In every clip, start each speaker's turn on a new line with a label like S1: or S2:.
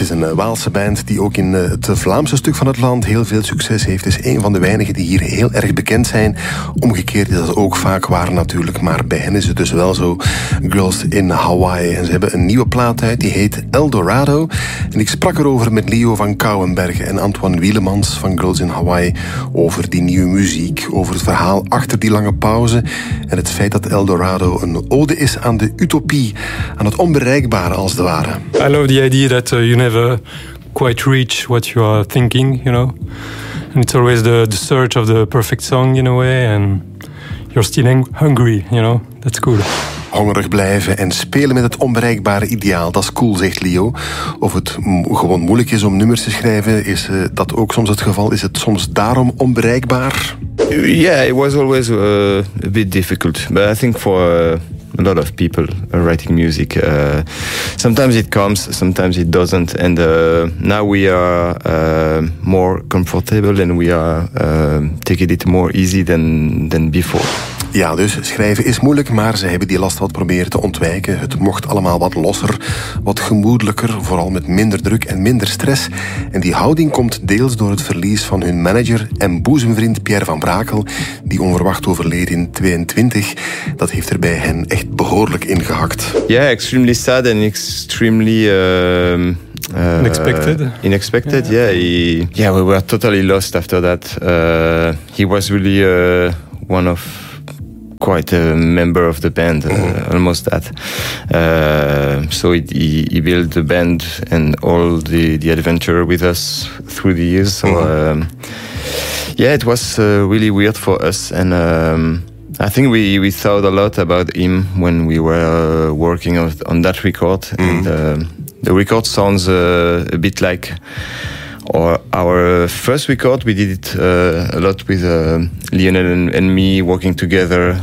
S1: is een Waalse band die ook in het Vlaamse stuk van het land heel veel succes heeft. Het is een van de weinigen die hier heel erg bekend zijn. Omgekeerd is dat ook vaak waar natuurlijk, maar bij hen is het dus wel zo. Girls in Hawaii. En ze hebben een nieuwe plaat uit, die heet Eldorado. En ik sprak erover met Leo van Kouwenbergen en Antoine Wielemans van Girls in Hawaii over die nieuwe muziek, over het verhaal achter die lange pauze en het feit dat Eldorado een ode is aan de utopie, aan het onbereikbare als het ware.
S2: I love the idea that you never quite reach what you are thinking, you know. And it's always the search of the perfect song in a way, and you're still hungry, you know. That's cool.
S1: Hongerig blijven en spelen met het onbereikbare ideaal, dat is cool, zegt Leo. Of het gewoon moeilijk is om nummers te schrijven, is dat ook soms het geval? Is het soms daarom onbereikbaar?
S3: Yeah, it was always a bit difficult. But I think for a lot of people writing music, sometimes it comes, sometimes it doesn't. And now we are more comfortable and we are taking it more easy than before.
S1: Ja, dus schrijven is moeilijk, maar ze hebben die last wat proberen te ontwijken. Het mocht allemaal wat losser, wat gemoedelijker, vooral met minder druk en minder stress. En die houding komt deels door het verlies van hun manager en boezemvriend Pierre van Brakel, die onverwacht overleed in 2022. Dat heeft er bij hen echt behoorlijk ingehakt.
S3: Yeah, extremely sad and extremely... Unexpected, yeah. We were totally lost after that. He was really one of... quite a member of the band, almost that. So he built the band and all the adventure with us through the years. So yeah, it was really weird for us, and I think we thought a lot about him when we were working on that record. And the record sounds a bit like our first record. We did it a lot with Lionel and me working together,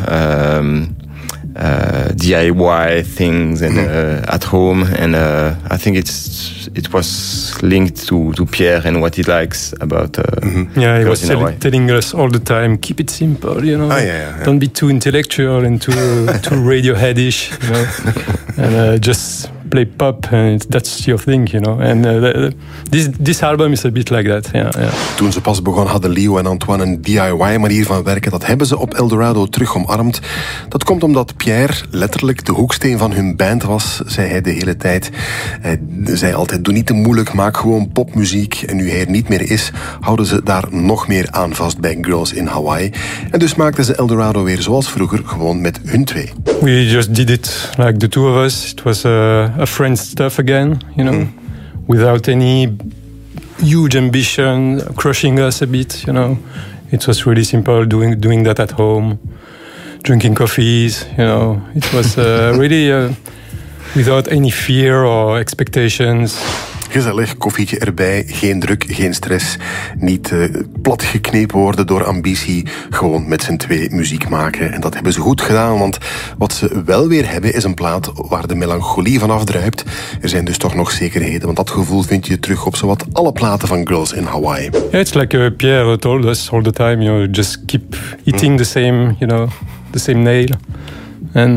S3: DIY things and at home, and I think it was linked to Pierre and what he likes about.
S2: Yeah, he was telling us all the time, keep it simple, you know. Don't be too intellectual and too Radioheadish, you know, and just play pop and that's your thing, you know. And this album is a bit like that, yeah.
S1: Toen ze pas begonnen hadden Leo en Antoine een DIY-manier van werken. Dat hebben ze op Eldorado terug omarmd. Dat komt omdat Pierre letterlijk de hoeksteen van hun band was, zei hij de hele tijd. Hij zei altijd, doe niet te moeilijk, maak gewoon popmuziek. En nu hij er niet meer is, houden ze daar nog meer aan vast bij Girls in Hawaii. En dus maakten ze Eldorado weer zoals vroeger, gewoon met hun twee.
S2: We just did it like the two of us. It was a friend stuff again, you know, without any huge ambition, crushing us a bit, you know. It was really simple, doing that at home, drinking coffees, you know. It was really without any fear or expectations.
S1: Gezellig, koffietje erbij, geen druk, geen stress. Niet platgeknepen worden door ambitie. Gewoon met z'n twee muziek maken. En dat hebben ze goed gedaan, want wat ze wel weer hebben is een plaat waar de melancholie van afdruipt. Er zijn dus toch nog zekerheden, want dat gevoel vind je terug op zowat alle platen van Girls in Hawaii.
S2: Yeah, it's like Pierre told us all the time, you know, just keep eating the same, you know, the same nail. And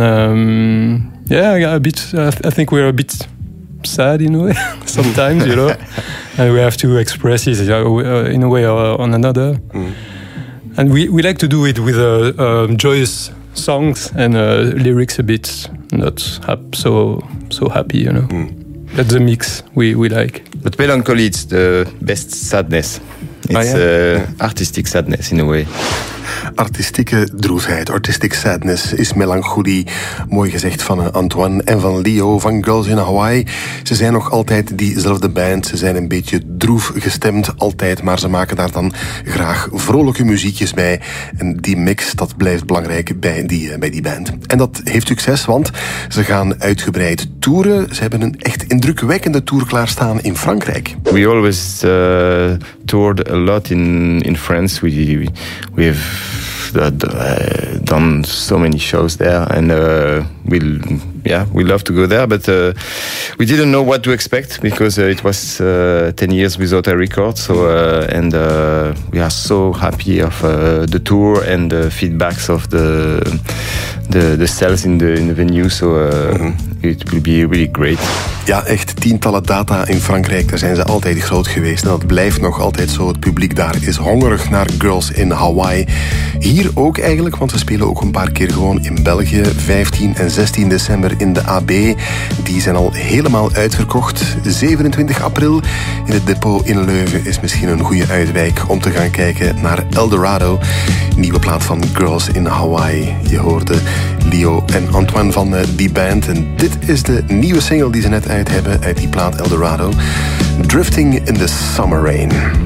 S2: yeah, a bit, I think we're a bit sad in a way sometimes, you know, and we have to express it in a way or on another. And we like to do it with joyous songs and lyrics a bit not so happy, you know. That's the mix we like.
S3: But melancholy, it's the best sadness. It's artistic sadness in a way.
S1: Artistieke droefheid, artistic sadness is melancholie. Mooi gezegd van Antoine en van Leo van Girls in Hawaii. Ze zijn nog altijd diezelfde band. Ze zijn een beetje droef gestemd altijd, maar ze maken daar dan graag vrolijke muziekjes bij. En die mix, dat blijft belangrijk bij die band. En dat heeft succes, want ze gaan uitgebreid toeren. Ze hebben een echt indrukwekkende tour klaarstaan in Frankrijk.
S3: We always toured a lot in France. We have done so many shows there, and we'll we love to go there, but we didn't know what to expect because it was 10 years without a record. So and we are so happy of the tour and the feedbacks of the sales in the venue. So it will be really great.
S1: Ja, echt tientallen data in Frankrijk. Daar zijn ze altijd groot geweest. En dat blijft nog altijd zo. Het publiek daar is hongerig naar Girls in Hawaii. Hier ook eigenlijk, want we spelen ook een paar keer gewoon in België. 15 en 16 december in de AB. Die zijn al helemaal uitverkocht. 27 april in het depot in Leuven is misschien een goede uitwijk om te gaan kijken naar Eldorado. Nieuwe plaat van Girls in Hawaii. Je hoorde Leo en Antoine van die band. En dit is de nieuwe single die ze net uit hebben uit die plaat Eldorado. Drifting in the Summer Rain.